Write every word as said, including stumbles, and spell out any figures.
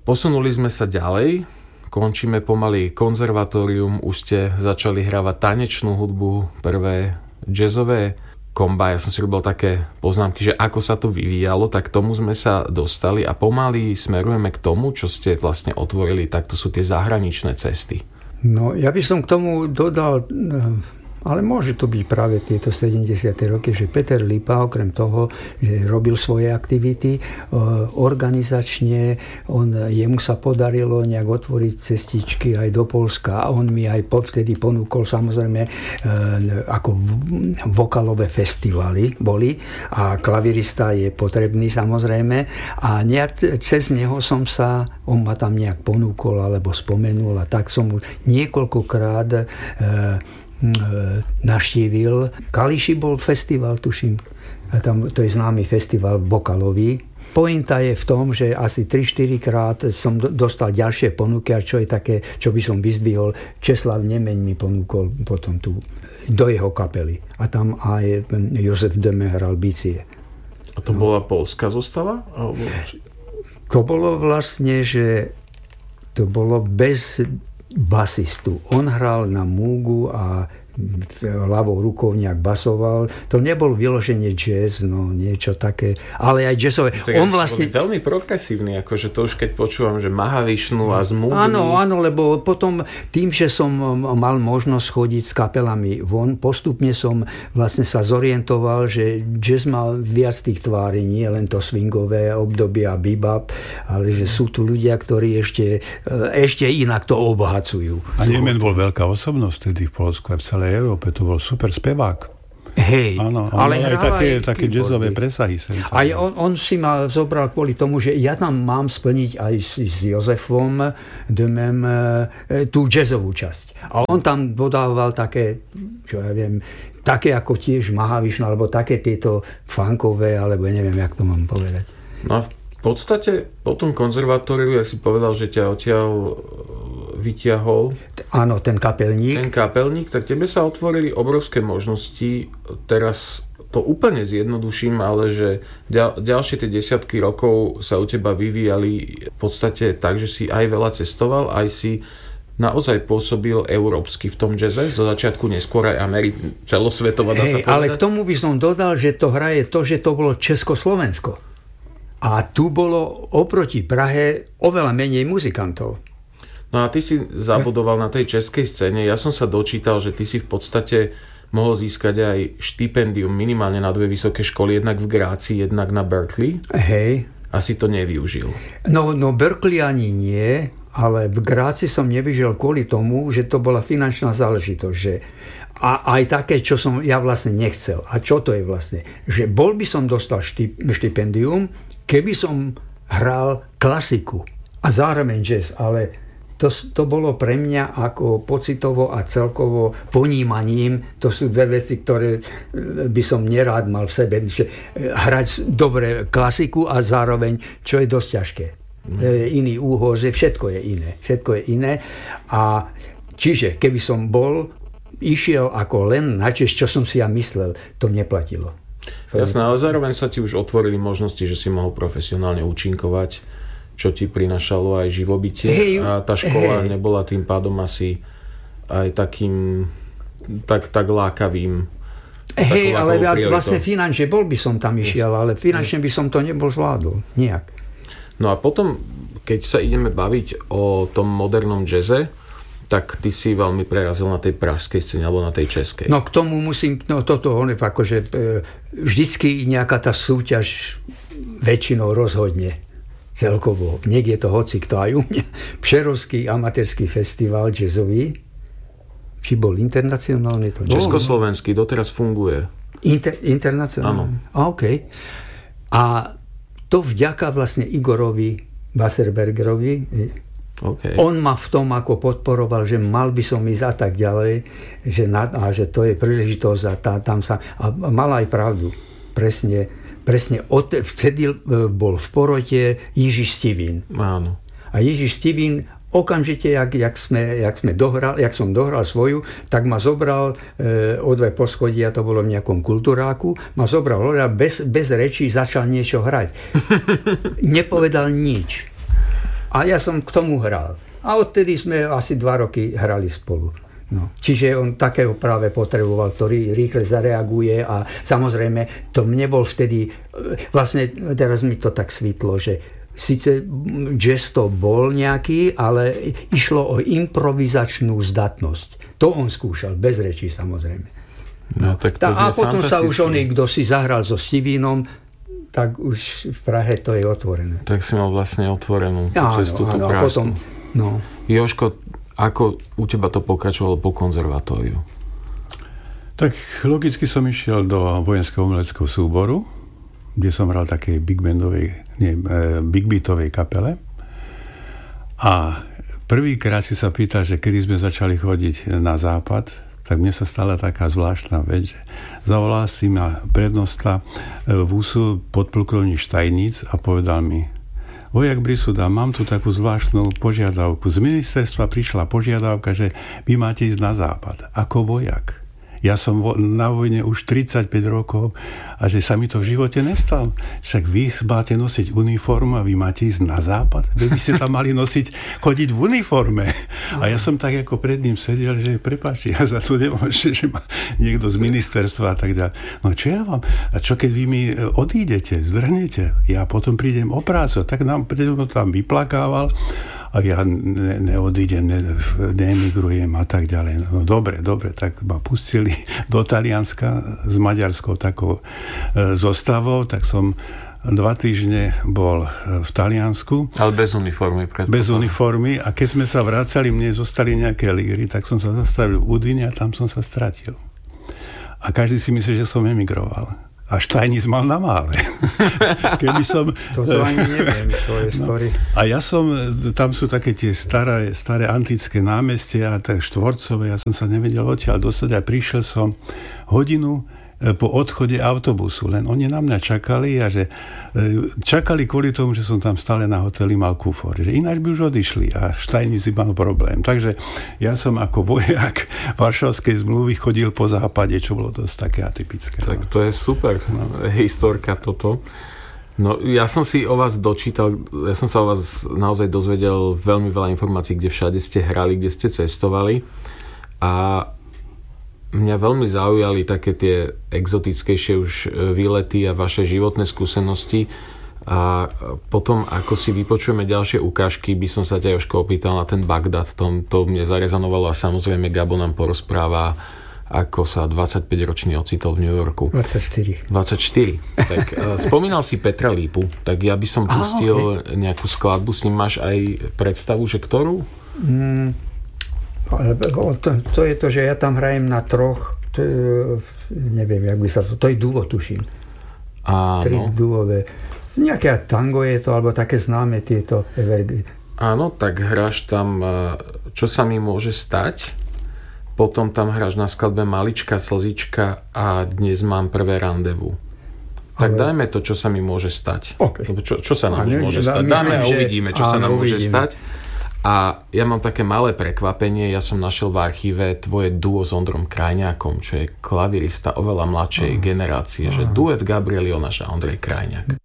Posunuli sme sa ďalej, končíme pomaly konzervatórium, už ste začali hrávať tanečnú hudbu, prvé jazzové komba. Ja som si robil také poznámky, že ako sa to vyvíjalo, tak tomu sme sa dostali a pomaly smerujeme k tomu, čo ste vlastne otvorili, tak to sú tie zahraničné cesty. No, ja by som k tomu dodal, ale môže to byť práve tieto sedemdesiate roky, že Peter Lipa, okrem toho, že robil svoje aktivity organizačne, on, jemu sa podarilo nejak otvoriť cestičky aj do Poľska a on mi aj vtedy ponúkol samozrejme ako vokalové festivaly boli a klavirista je potrebný samozrejme a nejak cez neho som sa, on ma tam nejak ponúkol alebo spomenul a tak som mu niekoľkokrát navštívil. Kališi bol festival, tuším, tam, to je známy festival vokalový. Pointa je v tom, že asi tri štyri krát som dostal ďalšie ponuky a čo je také, čo by som vyzdvihol, Česlav Nemeň mi ponúkol potom tu do jeho kapely. A tam aj Jozef Deme hral bicie. A to no. bola poľská zostava? Alebo... To bolo vlastne, že to bolo bez basistu. On hral na múgu a ľavou rukou nejak basoval. To nebol vyloženie jazz, no niečo také, ale aj jazzové. Tak on vlastne veľmi progresívny, akože to už keď počúvam, že Mahavišnu a Zmúdny. Áno, áno, lebo potom tým, že som mal možnosť chodiť s kapelami von, postupne som vlastne sa zorientoval, že jazz mal viac tých tvári, nie len to swingové obdobie a bebop, ale že sú tu ľudia, ktorí ešte, ešte inak to obohacujú. A Nemen bol veľká osobnosť tedy v Poľsku aj v celej Európe, to bol super spevák. Hej, áno, ale aj také, také jazzové presahy. Aj on, on si ma zobral kvôli tomu, že ja tam mám splniť aj s, s Jozefom Demem tú jazzovú časť. A on tam dodával také, čo ja viem, také ako tiež Mahavišna, alebo také tieto funkové, alebo neviem, jak to mám povedať. No a v podstate po tom konzervatóriu, jak si povedal, že ťa odtiaľ vyťahol. Áno, ten kapelník. Ten kapelník, tak tebe sa otvorili obrovské možnosti. Teraz to úplne zjednoduším, ale že ďal, ďalšie tie desiatky rokov sa u teba vyvíjali v podstate tak, že si aj veľa cestoval, aj si naozaj pôsobil európsky v tom jazze. Zo začiatku neskôr aj Ameri- celosvetová, dá hey, sa povedať. Ale k tomu by som dodal, že to hraje to, že to bolo Československo. A tu bolo oproti Prahe oveľa menej muzikantov. No a ty si zabudoval na tej českej scéne. Ja som sa dočítal, že ty si v podstate mohol získať aj štipendium minimálne na dve vysoké školy, jednak v Grácii, jednak na Berkeley. Hej. A si to nevyužil. No, no Berkeley ani nie, ale v Grácii som nevyžil kvôli tomu, že to bola finančná záležitosť. Že a aj také, čo som ja vlastne nechcel. A čo to je vlastne? Že bol by som dostal štip, štipendium, keby som hral klasiku a zároveň jazz, ale To, to bolo pre mňa ako pocitovo a celkovo ponímaním. To sú dve veci, ktoré by som nerád mal v sebe. Že hrať dobre klasiku a zároveň, čo je dosť ťažké. Mm. Iný úhoz, všetko je iné. Všetko je iné. A čiže keby som bol, išiel ako len na čes, čo som si ja myslel, to neplatilo. Jasné, ale zároveň sa ti už otvorili možnosti, že si mohol profesionálne účinkovať, čo ti prinašalo aj živobytie. Hej, a tá škola hej. nebola tým pádom asi aj takým tak, tak lákavým. Hej, ale prioritou. Vlastne finančne, bol by som tam išiel, ale finančne by som to nebol zvládol. Nijak. No a potom, keď sa ideme baviť o tom modernom jazze, tak ty si veľmi prerazil na tej pražskej scéne alebo na tej českej. No k tomu musím, no toto, on je akože vždycky nejaká tá súťaž väčšinou rozhodne. Celkovo. Niekde je to hoci kto aj u mňa. Přerovský amatérský festival jazzový. Či bol internacionálny? To Československý doteraz funguje. Inter, internacionálny? Áno. A, okay. A to vďaka vlastne Igorovi Wasserbergerovi. Okay. On ma v tom ako podporoval, že mal by som ísť a tak ďalej. Že na, a že to je príležitosť a tá, tam sa... A mal aj pravdu. Presne Presne od, vtedy bol v porote Jižiš Stivín. Áno. A Jižiš Stivín okamžite, jak, jak, sme, jak, sme dohral, jak som dohral svoju, tak ma zobral e, o dve poschodia, to bolo v nejakom kultúráku, ma zobral bez, bez rečí, začal niečo hrať. Nepovedal nič. A ja som k tomu hral. A odtedy sme asi dva roky hrali spolu. No. Čiže on takého práve potreboval, ktorý rýchle zareaguje a samozrejme to mne bol vtedy, vlastne teraz mi to tak svitlo, že síce jazz to bol nejaký, ale išlo o improvizačnú zdatnosť. To on skúšal, bez rečí samozrejme. No, tak to a potom sa už oni, kto si zahral so Stivínom, tak už v Prahe to je otvorené. Tak si mal vlastne otvorenú áno, cestu tú áno, potom, no. Jožko, ako u teba to pokračovalo po konzervatóriu? Tak logicky som išiel do vojenského umeleckého súboru, kde som hral takej big bandovej, nie, big beatovej kapele. A prvýkrát si sa pýtal, že kedy sme začali chodiť na západ, tak mne sa stala taká zvláštna vec, že zavolal si ma prednosta vúsu podplukovník Štajníc a povedal mi: Vojak Brisuda, mám tu takú zvláštnu požiadavku. Z ministerstva prišla požiadavka, že vy máte ísť na západ ako vojak. Ja som na vojne už tridsaťpäť rokov a že sa mi to v živote nestalo. Však vy máte nosiť uniformu a vy máte ísť na západ. Vy by ste tam mali nosiť, chodiť v uniforme. A ja som tak ako pred ním sedel, že prepáčte, ja za to nemôžem, že ma niekto z ministerstva a tak ďalej. No čo ja vám? A čo keď vy mi odídete, zdrhnete? Ja potom prídem o prácu. Tak nám tam vyplakával. A ja ne, neodídem, ne, neemigrujem a tak ďalej. No dobre, dobre, tak ma pustili do Talianska s maďarskou takou e, zostavou, tak som dva týždne bol v Taliansku. Ale bez uniformy. Bez uniformy a keď sme sa vracali, mne zostali nejaké líry, tak som sa zastavil v Udine a tam som sa stratil. A každý si myslí, že som emigroval. A Štajnic mal na mále. Keby som... Toto ani neviem, to je story. No, a ja som, tam sú také tie staré, staré antické námestia a tak štvorcové, ja som sa nevedel odtiaľ dostať a prišiel som hodinu po odchode autobusu, len oni na mňa čakali a že čakali kvôli tomu, že som tam stále na hoteli mal kufor, že ináč by už odišli a Štajnic mal problém. Takže ja som ako vojak Varšavskej zmluvy chodil po západe, čo bolo dosť také atypické. Tak to je super, no. Historka toto. No, ja som si o vás dočítal, ja som sa o vás naozaj dozvedel veľmi veľa informácií, kde všade ste hrali, kde ste cestovali a mňa veľmi zaujali také tie exotickejšie už výlety a vaše životné skúsenosti a potom, ako si vypočujeme ďalšie ukážky, by som sa ťa Jožko opýtal na ten Bagdad, to, to mne zarezonovalo a samozrejme Gabo nám porozpráva, ako sa dvadsaťpäťročný ocitol v New Yorku. dvadsaťštyri. dvadsaťštyri. Tak spomínal si Petra Lípu, tak ja by som pustil ah, okay. nejakú skladbu, s ním máš aj predstavu, že ktorú? Mm. To, to je to, že ja tam hrajem na troch, to je, neviem, jak by sa to, to je duo, tuším. Áno. Tri duové. Nejaké tango je to, alebo také známe tieto evergy. Áno, tak hráš tam Čo sa mi môže stať, potom tam hráš na skladbe Malička slzička a Dnes mám prvé randevu. Tak ale... dajme to, čo sa mi môže stať. Okay. Čo, čo sa nám už môže stať? Dáme a uvidíme, čo áno, sa nám uvidíme. môže stať. A ja mám také malé prekvapenie, ja som našiel v archíve tvoje duo s Ondrom Krajňákom, čo je klavirista oveľa mladšej uh, generácie, uh. že duet Gabriel Jonáš a Ondrej Krajňák.